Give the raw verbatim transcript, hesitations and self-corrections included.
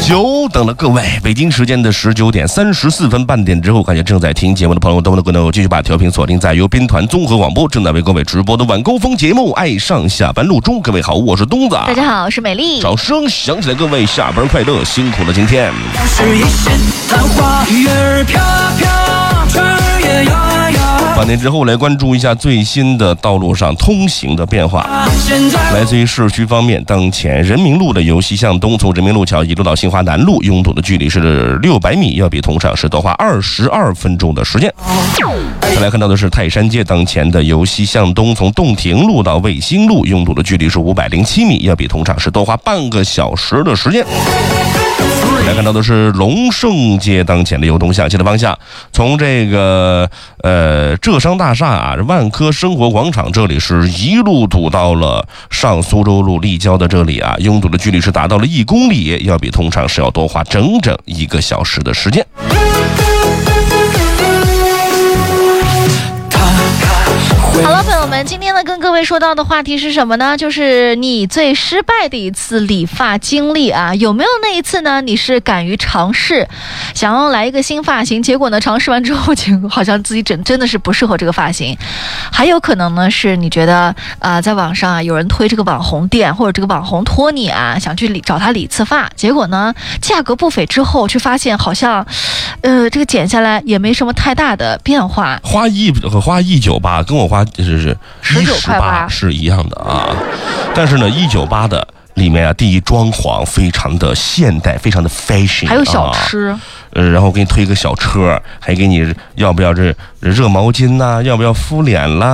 久等了各位，北京时间的十九点三十四分，半点之后，感谢正在听节目的朋友都能够继续把调频锁定在由兵团综合广播正在为各位直播的晚高峰节目《爱上下班路》中。各位好，我是东子， 大家好，我是美丽。 掌声响起来，各位下班快乐，辛苦了今天。 是一线昙花，雨儿飘飘，春儿也摇摇。 半点之后来关注一下最新的道路上通行的变化。来自于市区方面，当前人民路的由西向东，从人民路桥一路到新华南路，拥堵的距离是六百米，要比同场是多花二十二分钟的时间。再来看到的是泰山街，当前的由西向东，从洞庭路到卫星路，拥堵的距离是五百零七米，要比同场是多花半个小时的时间。来看到的是龙盛街，当前的由东向西的方向，从这个呃浙商大厦啊万科生活广场这里是一路堵到了上苏州路立交的这里啊，拥堵的距离是达到了一公里，要比通常是要多花整整一个小时的时间。 好了，朋友们，今天呢跟各位说到的话题是什么呢？就是你最失败的一次理发经历啊，有没有那一次呢？你是敢于尝试，想要来一个新发型，结果呢尝试完之后，结果好像自己真真的是不适合这个发型。还有可能呢是你觉得啊、呃，在网上啊有人推这个网红店或者这个网红托你啊，想去理找他理次发，结果呢价格不菲之后，却发现好像，呃，这个剪下来也没什么太大的变化。 花一和花一九八跟我花就是是一十八是一样的啊，但是呢一九八的里面啊，第一装潢非常的现代，非常的 fashion， 还有小吃。啊呃，然后给你推个小车，还给你要不要这热毛巾呐、啊，要不要敷脸啦？